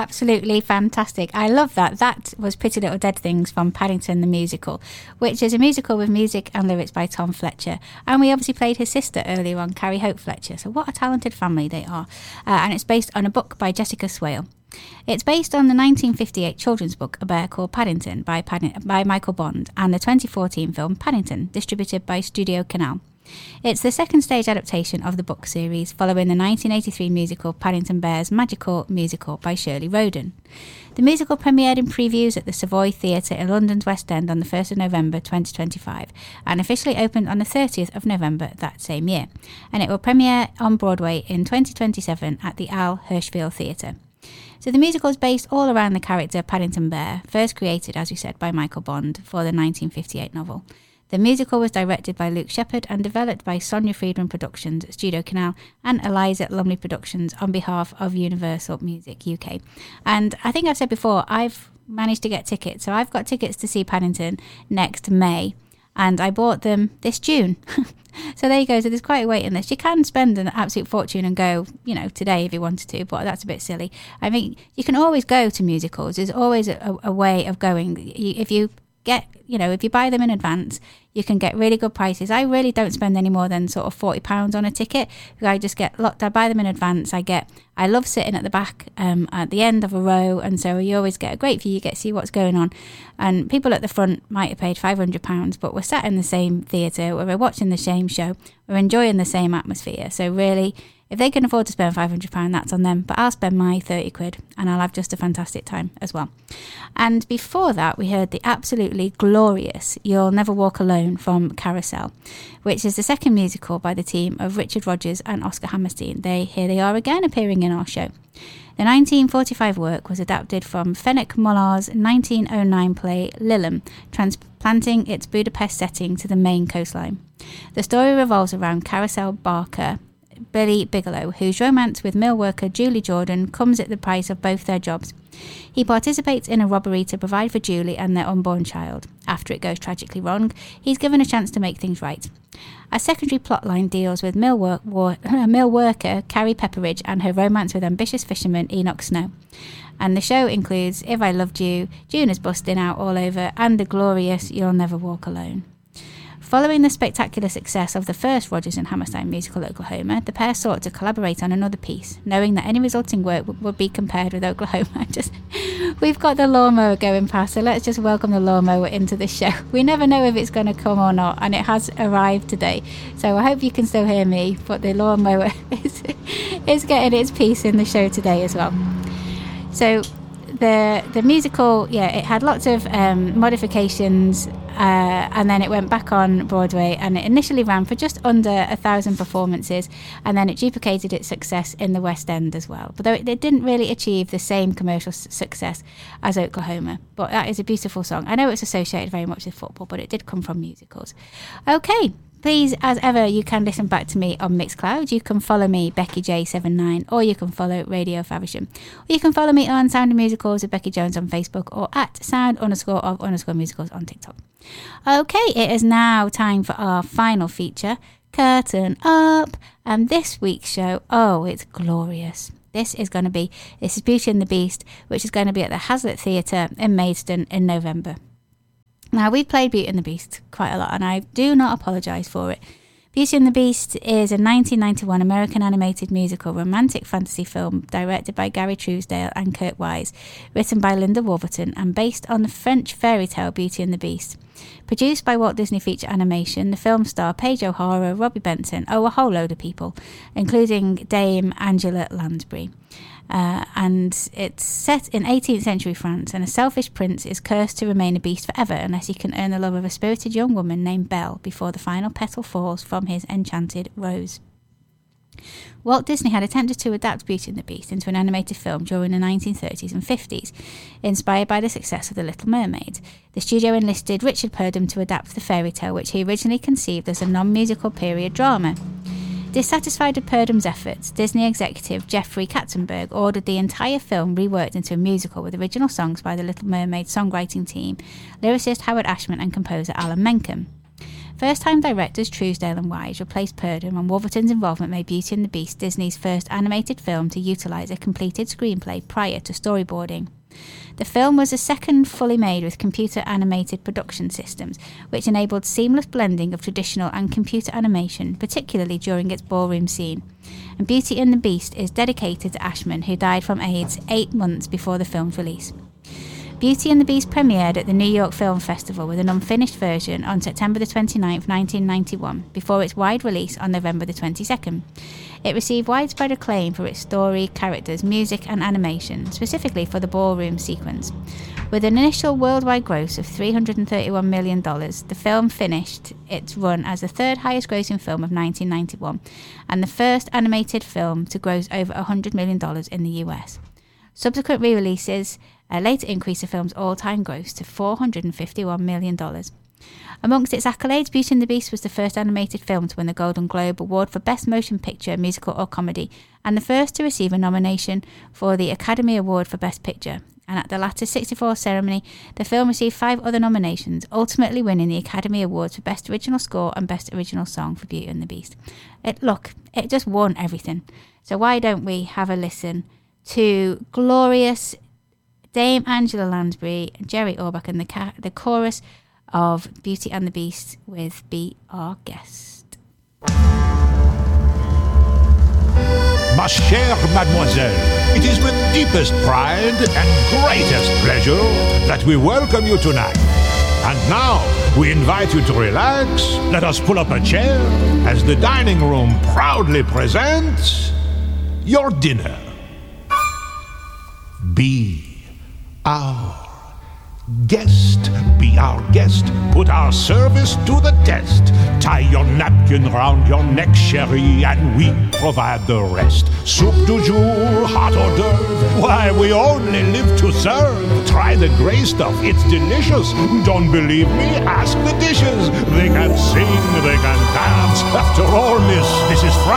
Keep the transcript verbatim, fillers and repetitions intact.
absolutely fantastic. I love that. That was Pretty Little Dead Things from Paddington the Musical, which is a musical with music and lyrics by Tom Fletcher. And we obviously played his sister earlier on, Carrie Hope Fletcher. So what a talented family they are. Uh, and it's based on a book by Jessica Swale. It's based on the nineteen fifty-eight children's book A Bear Called Paddington by, Padding- by Michael Bond and the twenty fourteen film Paddington, distributed by Studio Canal. It's the second stage adaptation of the book series, following the nineteen eighty-three musical Paddington Bear's Magical Musical by Shirley Roden. The musical premiered in previews at the Savoy Theatre in London's West End on the first of November twenty twenty-five and officially opened on the thirtieth of November that same year, and it will premiere on Broadway in twenty twenty-seven at the Al Hirschfeld Theatre. So the musical is based all around the character Paddington Bear, first created, as we said, by Michael Bond for the nineteen fifty-eight novel. The musical was directed by Luke Shepherd and developed by Sonia Friedman Productions, Studio Canal, and Eliza Lumley Productions on behalf of Universal Music U K. And I think I've said before, I've managed to get tickets. So I've got tickets to see Paddington next May, and I bought them this June. So there you go. So there's quite a waiting list. You can spend an absolute fortune and go, you know, today if you wanted to, but that's a bit silly. I mean, you can always go to musicals. There's always a, a way of going. If you get, you know, if you buy them in advance, you can get really good prices. I really don't spend any more than sort of forty pounds on a ticket. I just get locked. I buy them in advance. I get, I love sitting at the back, um, at the end of a row. And so you always get a great view. You get to see what's going on. And people at the front might have paid five hundred pounds, but we're sat in the same theatre, we're watching the same show, we're enjoying the same atmosphere. So really, if they can afford to spend five hundred pounds, that's on them. But I'll spend my thirty quid and I'll have just a fantastic time as well. And before that, we heard the absolutely glorious You'll Never Walk Alone from Carousel, which is the second musical by the team of Richard Rodgers and Oscar Hammerstein. They Here they are again appearing in our show. The nineteen forty-five work was adapted from Fenwick Mollar's nineteen oh nine play Lilum, transplanting its Budapest setting to the Maine coastline. The story revolves around Carousel Barker, Billy Bigelow, whose romance with mill worker Julie Jordan comes at the price of both their jobs. He participates in a robbery to provide for Julie and their unborn child. After it goes tragically wrong, he's given a chance to make things right. A secondary plotline deals with mill, work, war, mill worker Carrie Pepperidge and her romance with ambitious fisherman Enoch Snow. And the show includes If I Loved You, June is busting out all over, and the glorious You'll Never Walk Alone. Following the spectacular success of the first Rodgers and Hammerstein musical Oklahoma, the pair sought to collaborate on another piece, knowing that any resulting work w- would be compared with Oklahoma. Just, we've got the lawnmower going past, so let's just welcome the lawnmower into the show. We never know if it's going to come or not, and it has arrived today. So I hope you can still hear me, but the lawnmower is, is getting its piece in the show today as well. So the the musical, yeah, it had lots of um, modifications. Uh, and then it went back on Broadway, and it initially ran for just under a thousand performances, and then it duplicated its success in the West End as well. But though it, it didn't really achieve the same commercial s- success as Oklahoma. But that is a beautiful song. I know it's associated very much with football, but it did come from musicals. Okay. Please, as ever, you can listen back to me on Mixcloud. You can follow me, Becky J seventy-nine, or you can follow Radio Faversham. Or you can follow me on Sound of Musicals with Becky Jones on Facebook, or at sound underscore of underscore musicals on TikTok. Okay, it is now time for our final feature, Curtain Up. And this week's show, oh, it's glorious. This is going to be, this is Beauty and the Beast, which is going to be at the Hazlitt Theatre in Maidstone in November. Now, we've played Beauty and the Beast quite a lot, and I do not apologise for it. Beauty and the Beast is a nineteen ninety-one American animated musical romantic fantasy film directed by Gary Truesdale and Kurt Wise, written by Linda Wolverton, and based on the French fairy tale Beauty and the Beast. Produced by Walt Disney Feature Animation, the film star Paige O'Hara, Robbie Benson, oh, a whole load of people, including Dame Angela Lansbury. Uh, and it's set in eighteenth century France, and a selfish prince is cursed to remain a beast forever unless he can earn the love of a spirited young woman named Belle before the final petal falls from his enchanted rose. Walt Disney had attempted to adapt Beauty and the Beast into an animated film during the nineteen thirties and fifties, inspired by the success of The Little Mermaid. The studio enlisted Richard Purdom to adapt the fairy tale, which he originally conceived as a non-musical period drama. Dissatisfied with Purdom's efforts, Disney executive Jeffrey Katzenberg ordered the entire film reworked into a musical with original songs by the Little Mermaid songwriting team, lyricist Howard Ashman and composer Alan Menken. First-time directors Truesdale and Wise replaced Purdom, and Wolverton's involvement made Beauty and the Beast Disney's first animated film to utilise a completed screenplay prior to storyboarding. The film was the second fully made with computer-animated production systems, which enabled seamless blending of traditional and computer animation, particularly during its ballroom scene. And Beauty and the Beast is dedicated to Ashman, who died from AIDS eight months before the film's release. Beauty and the Beast premiered at the New York Film Festival with an unfinished version on September the twenty-ninth, nineteen ninety-one, before its wide release on November the twenty-second. It received widespread acclaim for its story, characters, music and animation, specifically for the ballroom sequence. With an initial worldwide gross of three hundred thirty-one million dollars, the film finished its run as the third highest grossing film of nineteen ninety-one and the first animated film to gross over one hundred million dollars in the U S. Subsequent re-releases uh, later increased the film's all-time gross to four hundred fifty-one million dollars. Amongst its accolades, Beauty and the Beast was the first animated film to win the Golden Globe Award for Best Motion Picture, Musical or Comedy, and the first to receive a nomination for the Academy Award for Best Picture. And at the latter sixty-fourth ceremony, the film received five other nominations, ultimately winning the Academy Awards for Best Original Score and Best Original Song for Beauty and the Beast. It, look, it just won everything. So why don't we have a listen to glorious Dame Angela Lansbury, Jerry Orbach, and the, ca- the chorus of Beauty and the Beast with Be Our Guest. Ma chère mademoiselle, it is with deepest pride and greatest pleasure that we welcome you tonight. And now, we invite you to relax, let us pull up a chair, as the dining room proudly presents your dinner. Be our guest, be our guest, put our service to the test. Tie your napkin round your neck, chérie, and we provide the rest. Soup du jour, hot hors d'oeuvre, why we only live to serve. Try the gray stuff, it's delicious. Don't believe me? Ask the dishes. They can sing, they can dance. After all, miss, this is France.